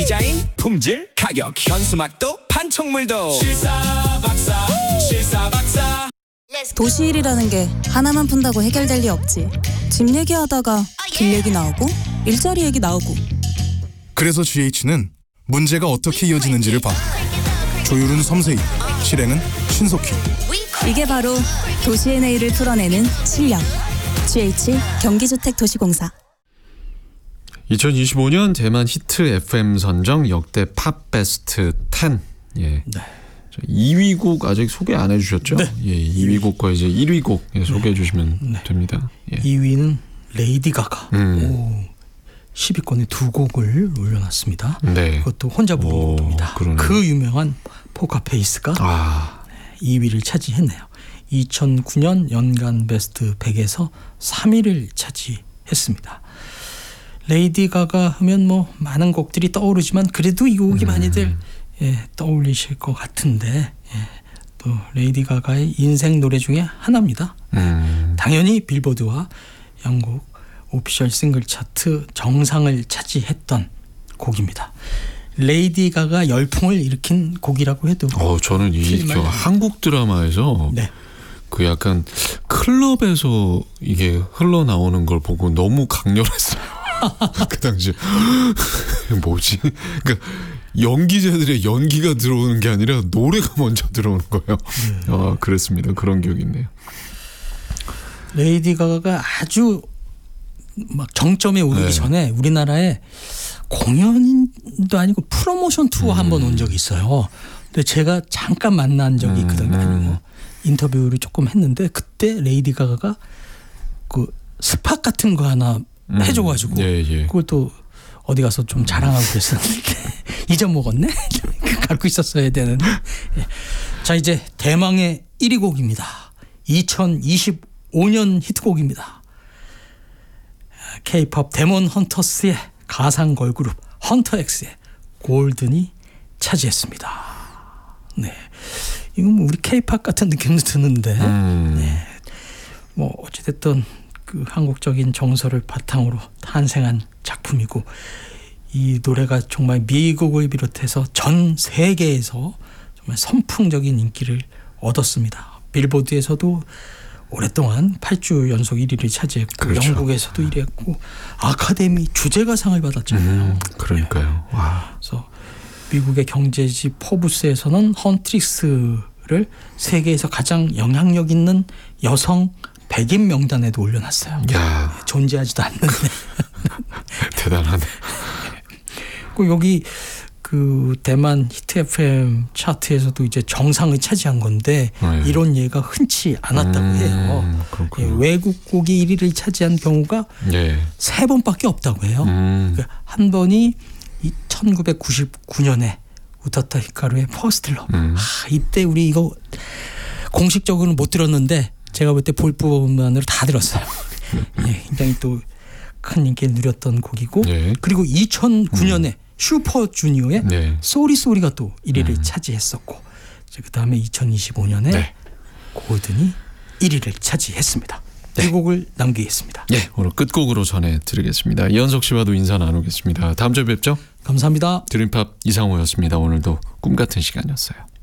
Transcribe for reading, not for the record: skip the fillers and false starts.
디자인, 품질, 가격, 현수막도 판촉물도 실사박사. 도시일이라는 게 하나만 푼다고 해결될 리 없지. 집 얘기하다가 길 얘기 나오고 일자리 얘기 나오고. 그래서 GH는 문제가 어떻게 이어지는지를 봐. 조율은 섬세히, 실행은 신속히. 이게 바로 도시의 내일을 풀어내는 실력. GH 경기주택도시공사. 2025년 대만 히트 FM 선정 역대 팝 베스트 10. 예. 네. 2위 곡 아직 소개 안 해주셨죠? 네. 예, 2위 곡과 이제 1위 곡 소개해 주시면 네. 됩니다. 예. 2위는 레이디 가가. 10위권에 두 곡을 올려놨습니다. 네. 그것도 혼자 부른 곡입니다. 그 유명한 포카페이스가 2위를 차지했네요. 2009년 연간 베스트 100에서 3위를 차지했습니다. 레이디 가가 하면 뭐 많은 곡들이 떠오르지만 그래도 이 곡이 많이들 떠올리실 것 같은데 또 레이디 가가의 인생 노래 중에 하나입니다. 당연히 빌보드와 영국 오피셜 싱글 차트 정상을 차지했던 곡입니다. 레이디 가가 열풍을 일으킨 곡이라고 해도 저는 이 한국 드라마에서 그 약간 클럽에서 이게 흘러나오는 걸 보고 너무 강렬했어요. 그 당시 뭐지? 그러니까 연기자들의 연기가 들어오는 게 아니라 노래가 먼저 들어오는 거예요. 그랬습니다. 그런 기억이 있네요. 레이디 가가가 아주 막 정점에 오르기 전에 우리나라에 공연도 아니고 프로모션 투어 한번 온 적이 있어요. 근데 제가 잠깐 만난 적이 있거든요. 인터뷰를 조금 했는데 그때 레이디 가가가 그 스팟 같은 거 하나 해줘가지고 그걸 또 어디 가서 좀 자랑하고 그랬었는데 잊어먹었네? 갖고 있었어야 되는데. 자, 이제 대망의 1위 곡입니다. 2025년 히트곡입니다. K-POP 데몬 헌터스의 가상 걸그룹 헌터엑스의 골든이 차지했습니다. 네, 이건 뭐 우리 K-POP 같은 느낌도 드는데 뭐 어찌됐든 그 한국적인 정서를 바탕으로 탄생한 작품이고 이 노래가 정말 미국을 비롯해서 전 세계에서 정말 선풍적인 인기를 얻었습니다. 빌보드에서도 오랫동안 8주 연속 1위를 차지했고 영국에서도 1위 했고 아카데미 주제가상을 받았잖아요. 그러니까요. 와. 그래서 미국의 경제지 포브스에서는 헌트릭스를 세계에서 가장 영향력 있는 여성 100인 명단에도 올려놨어요. 야. 존재하지도 않는데. 대단하네. 그 여기 그 대만 히트 FM 차트에서도 이제 정상을 차지한 건데 이런 예가 흔치 않았다고 해요. 외국 곡이 1위를 차지한 경우가 3번밖에 없다고 해요. 한 번이 1999년에 우타타 히카루의 퍼스트 러브. 이때 우리 이거 공식적으로는 못 들었는데 제가 볼 때 볼 부분만으로 다 들었어요. 굉장히 또 큰 인기를 누렸던 곡이고 그리고 2009년에 슈퍼주니어의 쏘리 쏘리가 또 1위를 차지했었고 그 다음에 2025년에 골든이 1위를 차지했습니다. 이 곡을 남기겠습니다. 오늘 끝곡으로 전해드리겠습니다. 이현석 씨와도 인사 나누겠습니다. 다음 주에 뵙죠. 감사합니다. 드림팝 이상호였습니다. 오늘도 꿈같은 시간이었어요.